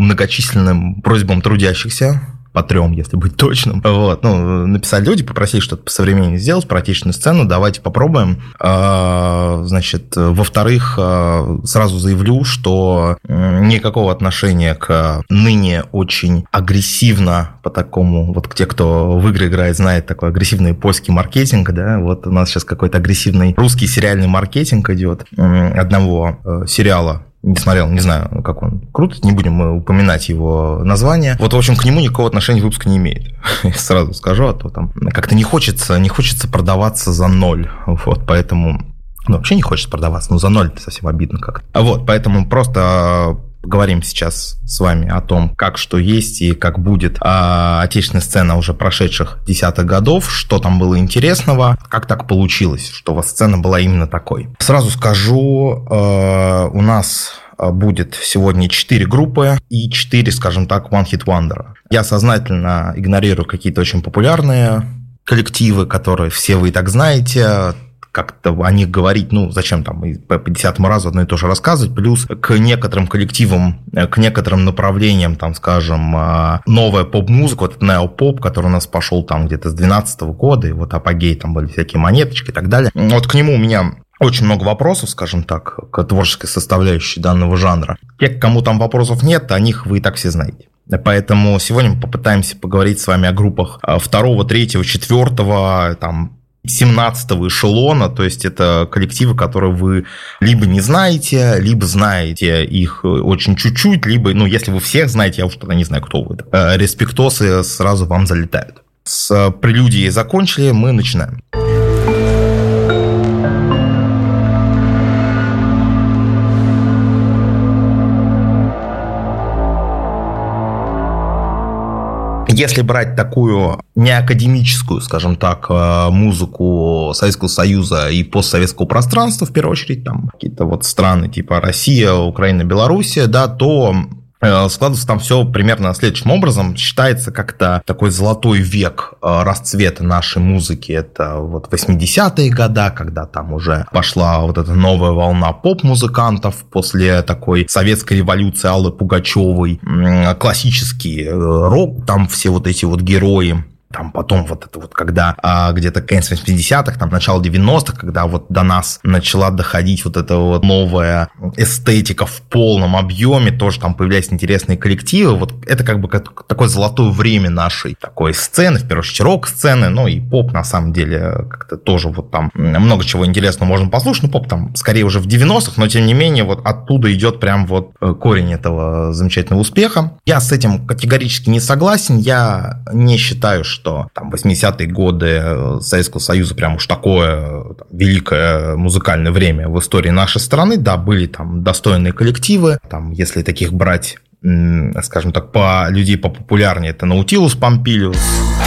многочисленным просьбам трудящихся, по 3, если быть точным. Вот. Написали люди, попросили что-то посовременнее сделать про отечественную сцену, давайте попробуем. Значит, во-вторых, сразу заявлю, что никакого отношения к ныне очень агрессивно, по такому, вот те, кто в игры играет, знает такой агрессивный польский маркетинг, да, вот у нас сейчас какой-то агрессивный русский сериальный маркетинг идет одного сериала. Не смотрел, не знаю, как он крут, не будем мы упоминать его название. Вот, в общем, к нему никакого отношения выпуск не имеет. Сразу скажу, а то там как-то не хочется продаваться за 0. Вот, поэтому... вообще не хочется продаваться, но за 0 это совсем обидно как-то. Вот, поэтому просто поговорим сейчас с вами о том, как что есть и как будет отечественная сцена уже прошедших 10-х годов, что там было интересного, как так получилось, что у вас сцена была именно такой. Сразу скажу, у нас будет сегодня 4 группы и 4, скажем так, One Hit Wonder. Я сознательно игнорирую какие-то очень популярные коллективы, которые все вы и так знаете, как-то о них говорить, зачем там по 50-му разу одно и то же рассказывать, плюс к некоторым коллективам, к некоторым направлениям, там, скажем, новая поп-музыка, вот нео-поп, который у нас пошел там где-то с 12-го года, и вот апогей, там были всякие монеточки и так далее. Вот к нему у меня очень много вопросов, скажем так, к творческой составляющей данного жанра. Те, к кому там вопросов нет, о них вы и так все знаете. Поэтому сегодня мы попытаемся поговорить с вами о группах 2-го, 3-го, 4-го, там, 17-го эшелона, то есть это коллективы, которые вы либо не знаете, либо знаете их очень чуть-чуть, либо, если вы всех знаете, я уж тогда не знаю, кто вы. Респектосы сразу вам залетают. С прелюдией закончили, мы начинаем. Если брать такую неакадемическую, скажем так, музыку Советского Союза и постсоветского пространства, в первую очередь, там какие-то вот страны типа Россия, Украина, Белоруссия, да, то складывается там все примерно следующим образом. Считается как-то такой золотой век расцвета нашей музыки. Это вот 80-е годы, когда там уже пошла вот эта новая волна поп-музыкантов после такой советской революции Аллы Пугачевой. Классический рок, там все вот эти вот герои. Там потом вот это вот, когда где-то конец 80-х, там начало 90-х, когда вот до нас начала доходить вот эта вот новая эстетика в полном объеме, тоже там появлялись интересные коллективы. Вот это как бы такое золотое время нашей такой сцены, в первую очередь рок-сцены, и поп на самом деле как-то тоже вот там много чего интересного можно послушать. Поп там скорее уже в 90-х, но тем не менее вот оттуда идет прям вот корень этого замечательного успеха. Я с этим категорически не согласен, я не считаю, что там 80-е годы Советского Союза прям уж такое там, великое музыкальное время в истории нашей страны. Да, были там достойные коллективы. Там, если таких брать, скажем так, людей попопулярнее, это Наутилус Помпилиус.